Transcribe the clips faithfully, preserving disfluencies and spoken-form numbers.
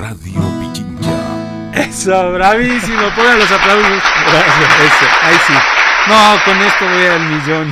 Radio Pichincha. Eso, bravísimo, pongan los aplausos. Gracias, eso, ahí sí. No, con esto voy al millón.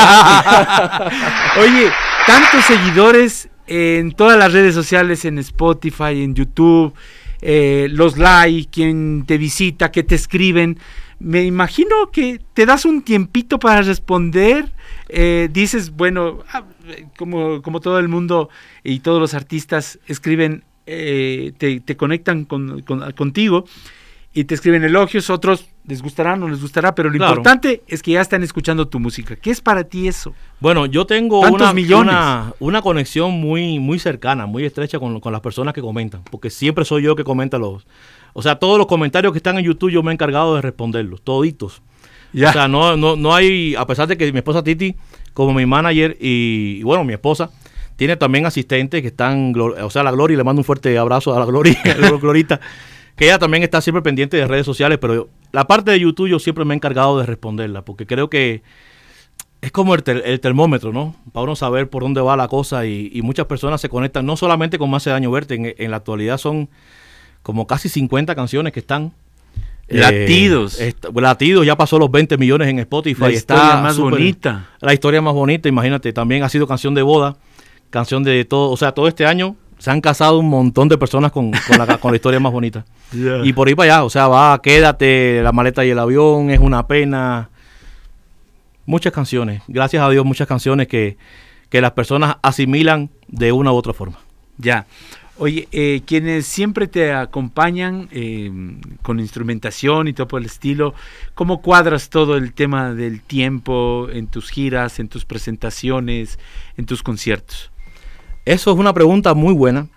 Oye, tantos seguidores en todas las redes sociales, en Spotify, en YouTube, eh, los like, quien te visita, que te escriben. Me imagino que te das un tiempito para responder. Eh, dices, bueno, como, como todo el mundo y todos los artistas escriben, eh, te, te conectan con, con, contigo y te escriben elogios, otros les gustará, no les gustará, pero lo claro. importante es que ya están escuchando tu música. ¿Qué es para ti eso? Bueno, yo tengo una, una, una conexión muy, muy cercana, muy estrecha con, con las personas que comentan, porque siempre soy yo que comenta los... O sea, todos los comentarios que están en YouTube yo me he encargado de responderlos, toditos. Ya. O sea, no, no, no hay, a pesar de que mi esposa Titi, como mi manager y, y bueno, mi esposa, tiene también asistentes que están, o sea, la Gloria, le mando un fuerte abrazo a la Gloria, Glorita, que ella también está siempre pendiente de redes sociales, pero yo, la parte de YouTube yo siempre me he encargado de responderla, porque creo que es como el, ter, el termómetro, ¿no? Para uno saber por dónde va la cosa y, y muchas personas se conectan, no solamente con Me Hace Daño Verte, en, en la actualidad son como casi cincuenta canciones que están... Latidos. Eh, est- latidos, ya pasó los veinte millones en Spotify. La historia está más super, bonita. La historia más bonita, imagínate, también ha sido canción de boda, canción de todo, o sea, todo este año se han casado un montón de personas con, con, la, con la historia más bonita. Yeah. Y por ahí para allá, o sea, va, Quédate, La Maleta y el Avión, Es una Pena. Muchas canciones, gracias a Dios, muchas canciones que, que las personas asimilan de una u otra forma. Ya. Oye, eh, quienes siempre te acompañan eh, con instrumentación y todo por el estilo, ¿cómo cuadras todo el tema del tiempo en tus giras, en tus presentaciones, en tus conciertos? Eso es una pregunta muy buena,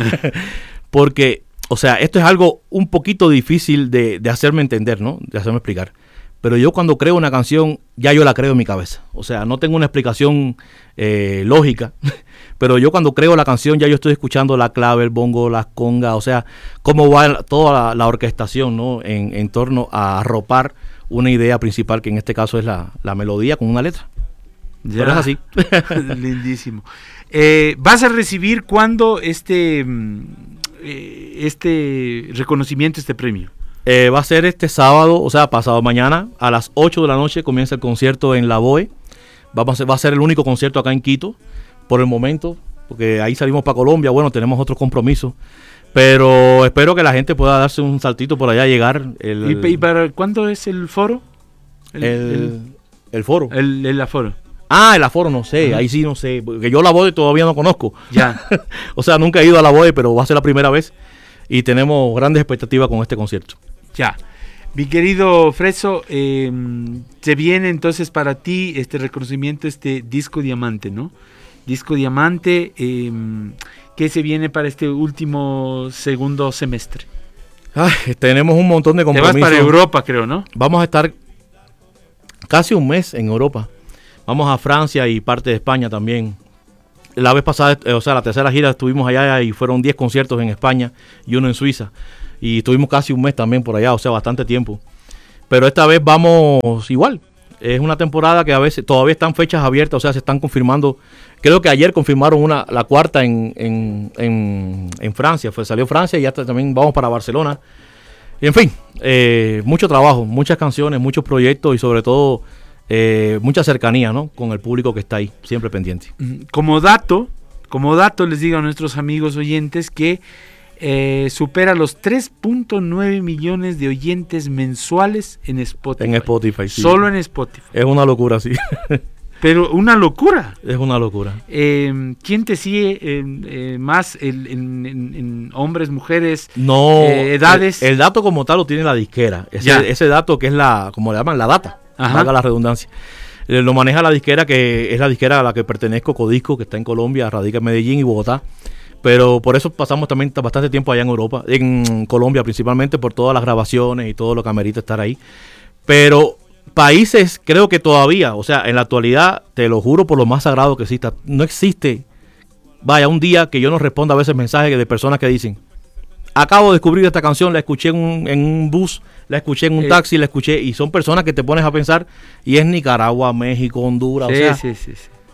porque, o sea, esto es algo un poquito difícil de, de hacerme entender, ¿no? De hacerme explicar. Pero yo cuando creo una canción, ya yo la creo en mi cabeza. O sea, no tengo una explicación eh, lógica, pero yo cuando creo la canción, ya yo estoy escuchando la clave, el bongo, las congas, o sea, cómo va toda la, la orquestación, ¿no? En, en torno a arropar una idea principal, que en este caso es la, la melodía con una letra. Ya. Pero es así. Lindísimo. Eh, ¿Vas a recibir cuándo este, este reconocimiento, este premio? Eh, va a ser este sábado, o sea, pasado mañana, a las ocho de la noche comienza el concierto en La Boe. Vamos a ser, va a ser el único concierto acá en Quito, por el momento, porque ahí salimos para Colombia, bueno, tenemos otros compromisos, pero espero que la gente pueda darse un saltito por allá, llegar. El, ¿Y, ¿Y para cuándo es el foro? El, el, el, el foro. El, el aforo. Ah, el aforo, no sé, uh-huh. Ahí sí no sé, porque yo La Boe todavía no conozco. Ya. O sea, nunca he ido a La Boe, pero va a ser la primera vez y tenemos grandes expectativas con este concierto. Ya, mi querido Freso, eh, se viene entonces para ti este reconocimiento, este disco diamante, ¿no? Disco diamante, eh, ¿qué se viene para este último segundo semestre? Ay, tenemos un montón de compromisos. Te vas para Europa, creo, ¿no? Vamos a estar casi un mes en Europa. Vamos a Francia y parte de España también. La vez pasada, eh, o sea, la tercera gira estuvimos allá y fueron diez conciertos en España y uno en Suiza. Y estuvimos casi un mes también por allá, o sea, bastante tiempo. Pero esta vez vamos igual. Es una temporada que a veces todavía están fechas abiertas, o sea, se están confirmando. Creo que ayer confirmaron una la cuarta en, en, en, en Francia. Fue, salió Francia y ya también vamos para Barcelona. Y en fin, eh, mucho trabajo, muchas canciones, muchos proyectos y sobre todo eh, mucha cercanía, ¿no? Con el público que está ahí, siempre pendiente. Como dato, como dato les digo a nuestros amigos oyentes que Eh, supera los tres punto nueve millones de oyentes mensuales en Spotify. En Spotify, sí. Solo en Spotify. Es una locura, sí. Pero una locura. Es una locura. Eh, ¿Quién te sigue eh, eh, más en, en, en, en hombres, mujeres, no, eh, edades? El, el dato como tal lo tiene la disquera. Ese, ese dato que es la, como le llaman, la data. Valga la redundancia. Eh, lo maneja la disquera, que es la disquera a la que pertenezco, Codisco, que está en Colombia, radica en Medellín y Bogotá. Pero por eso pasamos también bastante tiempo allá en Europa, en Colombia principalmente, por todas las grabaciones y todo lo que amerita estar ahí. Pero países, creo que todavía, o sea, en la actualidad, te lo juro por lo más sagrado que exista, no existe, vaya, un día que yo no responda a veces mensajes de personas que dicen, acabo de descubrir esta canción, la escuché en un, en un bus, la escuché en un taxi, la escuché, y son personas que te pones a pensar, y es Nicaragua, México, Honduras, sí, o sea... Sí, sí, sí.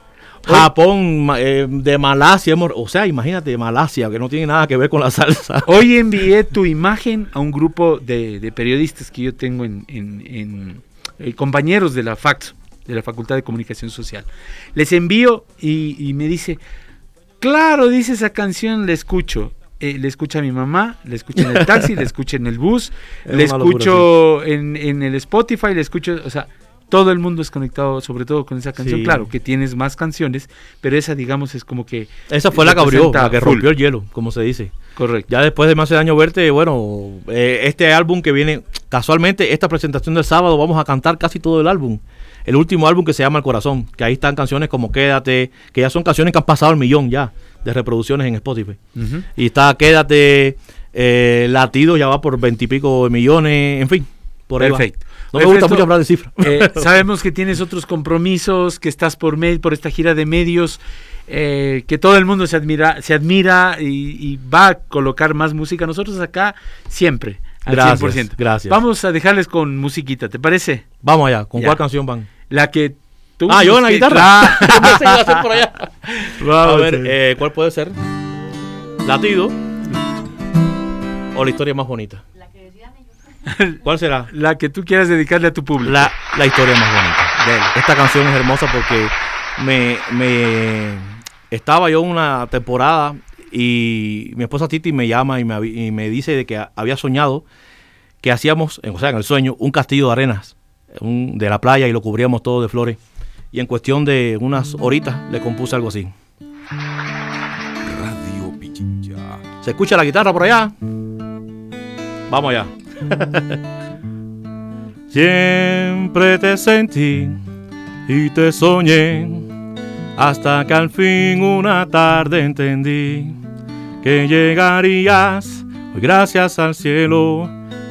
Japón, eh, de Malasia, hemos, o sea, imagínate, de Malasia, que no tiene nada que ver con la salsa. Hoy envié tu imagen a un grupo de, de periodistas que yo tengo en, en, en eh, compañeros de la Faxo, de la Facultad de Comunicación Social. Les envío y, y me dice, claro, dice esa canción, la escucho. Eh, le escucha a mi mamá, le escucha en el taxi, le escucha en el bus, le escucho en, en el Spotify, le escucho, o sea, todo el mundo es conectado, sobre todo con esa canción. Sí. Claro, que tienes más canciones, pero esa, digamos, es como que... Esa fue la que abrió, la que rompió el hielo, como se dice. Correcto. Ya después de más de año verte, bueno, eh, este álbum que viene, casualmente, esta presentación del sábado, vamos a cantar casi todo el álbum. El último álbum que se llama El Corazón, que ahí están canciones como Quédate, que ya son canciones que han pasado el millón ya de reproducciones en Spotify. Uh-huh. Y está Quédate, eh, Latido ya va por veintipico de millones, en fin, por ahí Perfecto. va. No me gusta mucho hablar de cifras. Eh, sabemos que tienes otros compromisos, que estás por med- por esta gira de medios, eh, que todo el mundo se admira, se admira y, y va a colocar más música. Nosotros acá siempre, al gracias, cien por ciento. Gracias. Vamos a dejarles con musiquita, ¿te parece? Vamos allá. ¿Con ya. cuál canción van? La que tú... Ah, yo en la guitarra. Yo pensé que iba a hacer por allá. Vamos, a ver, eh, ¿cuál puede ser? Latido. O La Historia Más Bonita. ¿Cuál será? La que tú quieras dedicarle a tu público. La, la historia más bonita. Dale. Esta canción es hermosa porque me, me estaba yo una temporada y mi esposa Titi me llama y me, y me dice de que había soñado que hacíamos, o sea, en el sueño, un castillo de arenas un, de la playa y lo cubríamos todo de flores. Y en cuestión de unas horitas le compuse algo así. Radio Pichincha. ¿Se escucha la guitarra por allá? Vamos allá. Siempre te sentí y te soñé hasta que al fin una tarde entendí que llegarías hoy gracias al cielo